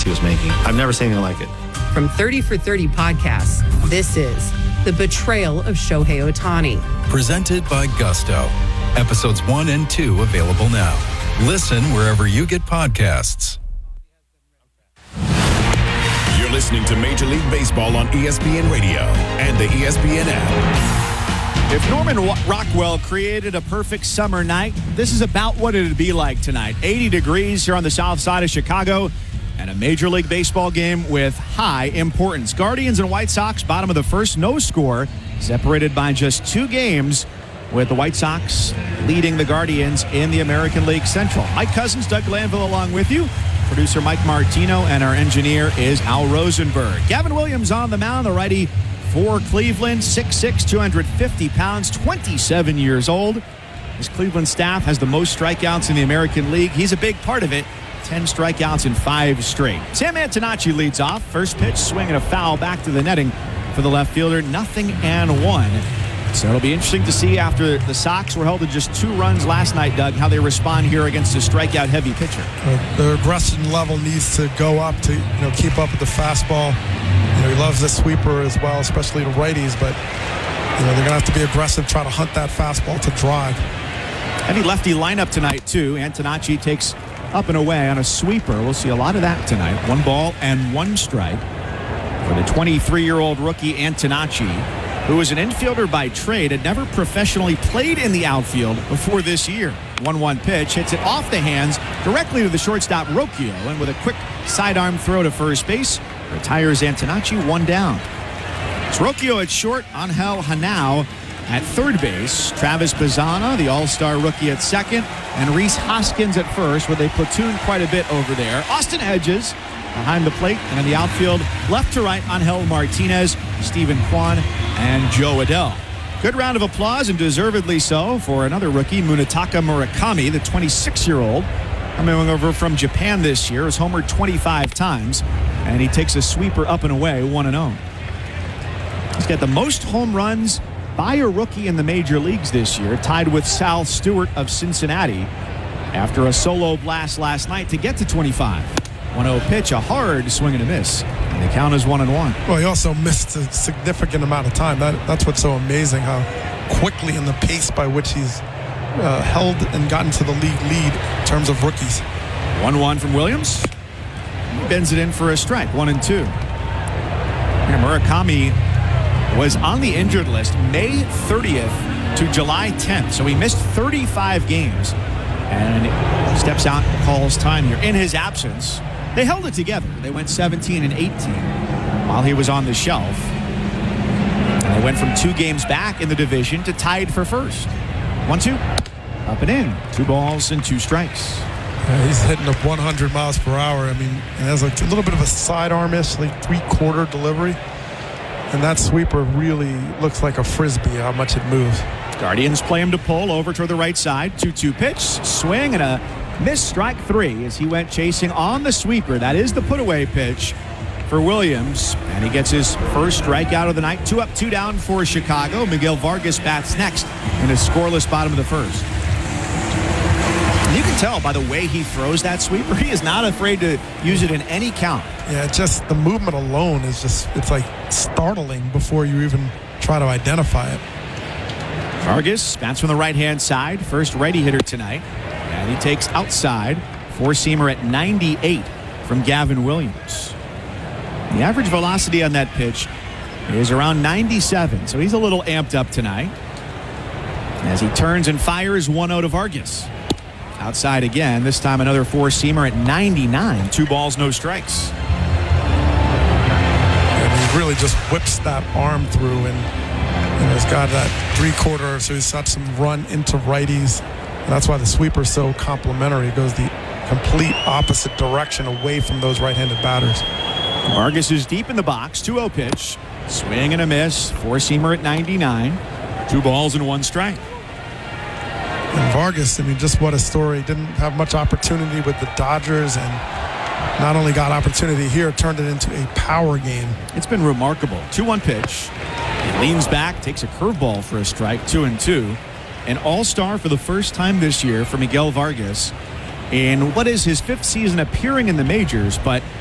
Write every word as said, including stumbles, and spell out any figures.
he was making. I've never seen anything like it. From thirty for thirty Podcasts, this is The Betrayal of Shohei Ohtani. Presented by Gusto. Episodes one and two available now. Listen wherever you get podcasts. You're listening to Major League Baseball on E S P N Radio and the E S P N app. If Norman Rockwell created a perfect summer night, this is about what it would be like tonight. eighty degrees here on the south side of Chicago, and a Major League Baseball game with high importance. Guardians and White Sox, bottom of the first, no score, separated by just two games, with the White Sox leading the Guardians in the American League Central. Mike Cousins, Doug Glanville along with you. Producer Mike Martino, and our engineer is Al Rosenberg. Gavin Williams on the mound, the righty for Cleveland, six six, two hundred fifty pounds, twenty-seven years old. His Cleveland staff has the most strikeouts in the American League. He's a big part of it. ten strikeouts in five straight. Sam Antonacci leads off. First pitch, swing and a foul back to the netting for the left fielder. Nothing and one. So it'll be interesting to see after the Sox were held to just two runs last night, Doug, how they respond here against a strikeout-heavy pitcher. Uh, the aggression level needs to go up to, you know, keep up with the fastball. You know, he loves the sweeper as well, especially the righties, but you know, they're going to have to be aggressive, try to hunt that fastball to drive. Heavy lefty lineup tonight, too. Antonacci takes up and away on a sweeper. We'll see a lot of that tonight. One ball and one strike for the twenty-three-year-old rookie Antonacci, who was an infielder by trade, had never professionally played in the outfield before this year. one one pitch, hits it off the hands directly to the shortstop Rocchio, and with a quick sidearm throw to first base, retires Antonacci one down. It's Rocchio at short, Angel Hanao at third base, Travis Bazzana, the all-star rookie, at second, and Rhys Hoskins at first, where they platoon quite a bit over there. Austin Hedges behind the plate, and in the outfield, left to right, Angel Martinez, Stephen Kwan, and Joe Adell. Good round of applause, and deservedly so, for another rookie, Munetaka Murakami, the twenty-six-year-old, coming over from Japan this year, has homered twenty-five times, and he takes a sweeper up and away, one and oh. He's got the most home runs by a rookie in the major leagues this year, tied with Sal Stewart of Cincinnati, after a solo blast last night to get to twenty-five. one oh pitch, a hard swing and a miss. And the count is one and one. Well, he also missed a significant amount of time. That, that's what's so amazing, how quickly and the pace by which he's uh, held and gotten to the league lead in terms of rookies. one one from Williams. He bends it in for a strike, one and two. Here, Murakami was on the injured list May thirtieth to July tenth. So he missed thirty-five games. And steps out and calls time here. In his absence, they held it together. They went seventeen and eighteen while he was on the shelf. And they went from two games back in the division to tied for first. one two. Up and in. Two balls and two strikes. Yeah, he's hitting up one hundred miles per hour. I mean, it has like a little bit of a sidearm-ish, like three-quarter delivery. And that sweeper really looks like a frisbee, how much it moves. Guardians play him to pull over toward the right side. two two pitch, swing, and a missed strike three as he went chasing on the sweeper. That is the put-away pitch for Williams. And he gets his first strikeout of the night. Two up, two down for Chicago. Miguel Vargas bats next in a scoreless bottom of the first. And you can tell by the way he throws that sweeper, he is not afraid to use it in any count. Yeah, just the movement alone is just, it's like startling before you even try to identify it. Vargas bats from the right-hand side. First righty hitter tonight. And he takes outside. Four-seamer at ninety-eight from Gavin Williams. The average velocity on that pitch is around ninety-seven. So he's a little amped up tonight. As he turns and fires one oh to Vargas. Outside again. This time another four-seamer at ninety-nine. Two balls, no strikes. And he really just whips that arm through, and you know, he's got that three-quarter, so he's got some run into righties. And that's why the sweeper's so complimentary. It goes the complete opposite direction away from those right-handed batters. Vargas is deep in the box. two oh pitch. Swing and a miss. Four-seamer at ninety-nine. Two balls and one strike. And Vargas, I mean, just what a story. Didn't have much opportunity with the Dodgers, and not only got opportunity here, turned it into a power game. It's been remarkable. two one pitch. He leans back, takes a curveball for a strike, two and two. An all-star for the first time this year for Miguel Vargas in what is his fifth season appearing in the majors, but